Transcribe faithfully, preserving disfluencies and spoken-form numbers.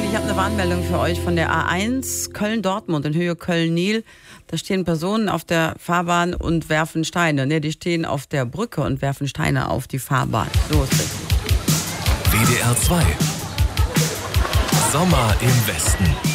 ich habe eine Warnmeldung für euch von der A eins Köln-Dortmund in Höhe Köln-Nil. Da stehen Personen auf der Fahrbahn und werfen Steine. Ne, die stehen auf der Brücke und werfen Steine auf die Fahrbahn. So ist es. W D R zwei. Sommer im Westen.